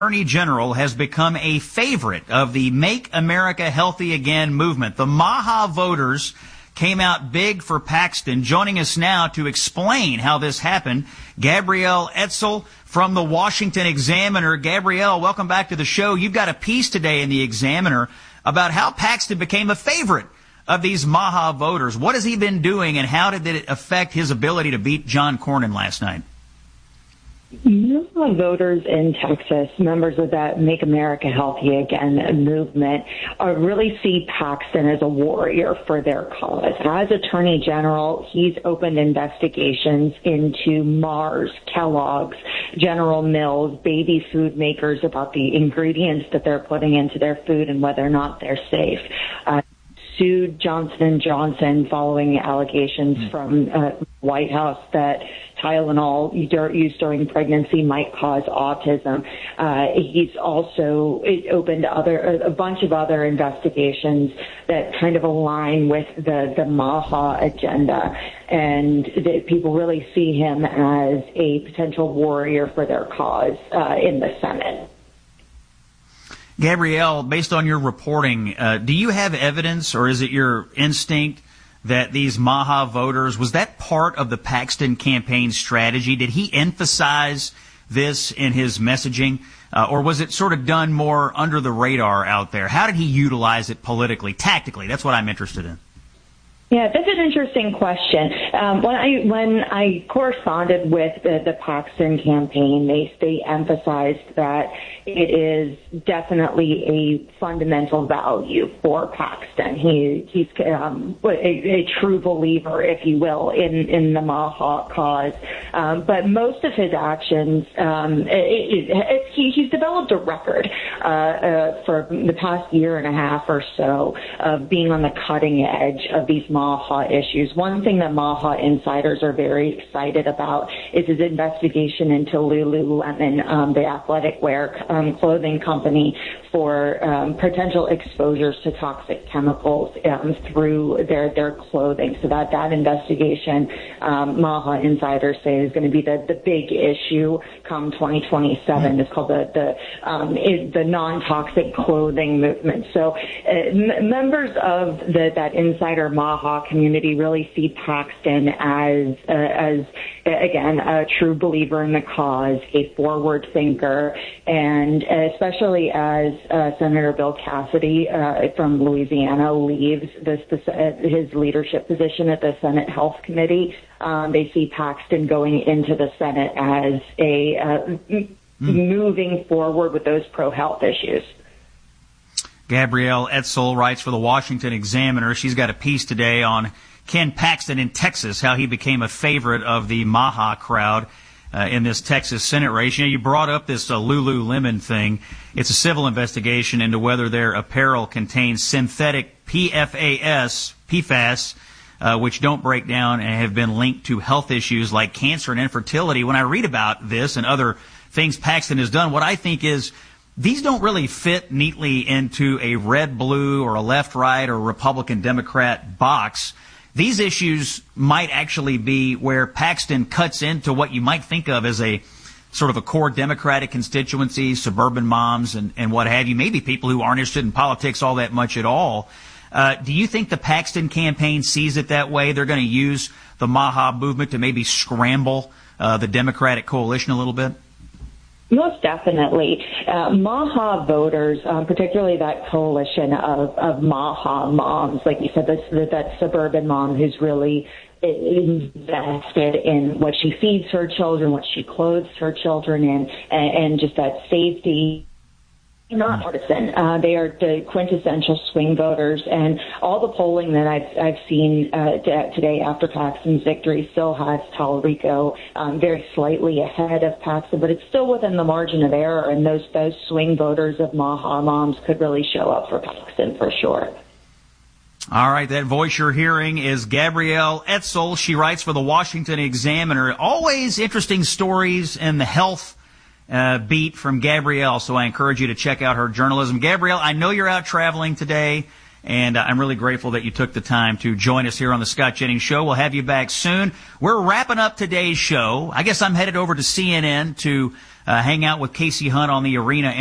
Attorney General has become a favorite of the Make America Healthy Again movement. The MAHA voters came out big for Paxton. Joining us now to explain how this happened, Gabrielle Etzel from the Washington Examiner. Gabrielle, welcome back to the show. You've got a piece today in the Examiner about how Paxton became a favorite of these MAHA voters. What has he been doing, and how did it affect his ability to beat John Cornyn last night? MAHA voters in Texas, members of that Make America Healthy Again movement, really see Paxton as a warrior for their cause. As Attorney General, he's opened investigations into Mars, Kellogg's, General Mills, baby food makers about the ingredients that they're putting into their food and whether or not they're safe. Sued Johnson & Johnson following allegations from White House that Tylenol used during pregnancy might cause autism. He's also opened a bunch of other investigations that kind of align with the MAHA agenda, and people really see him as a potential warrior for their cause in the Senate. Gabrielle, based on your reporting, do you have evidence, or is it your instinct that these MAHA voters, was that part of the Paxton campaign strategy? Did he emphasize this in his messaging, or was it sort of done more under the radar out there? How did he utilize it politically, tactically? That's what I'm interested in. Yeah, that's an interesting question. When I corresponded with the Paxton campaign, they emphasized that it is definitely a fundamental value for Paxton. He's a true believer, if you will, in the MAHA cause. But most of his actions, he's developed a record for the past year and a half or so of being on the cutting edge of these MAHA issues. One thing that MAHA insiders are very excited about is his investigation into Lululemon, the athletic wear clothing company, for potential exposures to toxic chemicals through their clothing. So that investigation, MAHA insiders say, is going to be the big issue come 2027. It's called the non-toxic clothing movement. So members of that insider MAHA community really see Paxton as again, a true believer in the cause, a forward thinker, and especially as Senator Bill Cassidy from Louisiana leaves his leadership position at the Senate Health Committee, they see Paxton going into the Senate as moving forward with those pro-health issues. Gabrielle Etzel writes for the Washington Examiner. She's got a piece today on Ken Paxton in Texas, how he became a favorite of the MAHA crowd in this Texas Senate race. You know, you brought up this Lululemon thing. It's a civil investigation into whether their apparel contains synthetic PFAS, which don't break down and have been linked to health issues like cancer and infertility. When I read about this and other things Paxton has done, what I think is these don't really fit neatly into a red-blue or a left-right or Republican-Democrat box. These issues might actually be where Paxton cuts into what you might think of as a sort of a core Democratic constituency, suburban moms and what have you, maybe people who aren't interested in politics all that much at all. Do you think the Paxton campaign sees it that way? They're going to use the MAHA movement to maybe scramble the Democratic coalition a little bit? Most definitely. MAHA voters, particularly that coalition of MAHA moms, like you said, that suburban mom who's really invested in what she feeds her children, what she clothes her children in, and just that safety. Not partisan. They are the quintessential swing voters, and all the polling that I've seen today after Paxton's victory still has Talarico very slightly ahead of Paxton, but it's still within the margin of error, and those swing voters of MAHA moms could really show up for Paxton for sure. All right, that voice you're hearing is Gabrielle Etzel. She writes for the Washington Examiner. Always interesting stories in the health beat from Gabrielle, so I encourage you to check out her journalism. Gabrielle, I know you're out traveling today. And I'm really grateful that you took the time to join us here on the Scott Jennings Show. We'll have you back soon. We're wrapping up today's show. I guess I'm headed over to CNN to hang out with Casey Hunt on the Arena